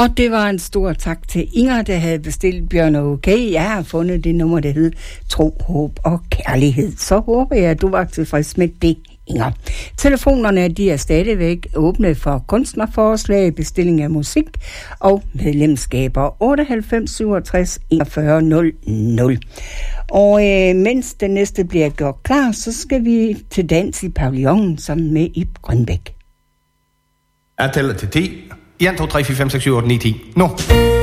Og det var en stor tak til Inger, der havde bestilt Bjørn og Okay. Jeg har fundet det nummer, der hed Tro, Håb og Kærlighed. Så håber jeg, at du var tilfreds med det, Inger. Telefonerne, de er stadigvæk åbne for kunstnerforslag, bestilling af musik og medlemskaber 98 67 41 00. Og mens den næste bliver gjort klar, så skal vi til dans i pavillonen sammen med Ib Grønbæk. Jeg tæller til 10. 1, 2, 3, 4, 5, 6, 7, 8, 9, 10. Nu.